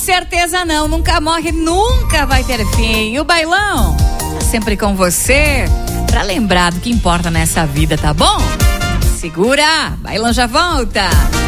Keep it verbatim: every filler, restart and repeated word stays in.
Certeza não, nunca morre, nunca vai ter fim. E o bailão tá sempre com você pra lembrar do que importa nessa vida, tá bom? Segura, bailão já volta.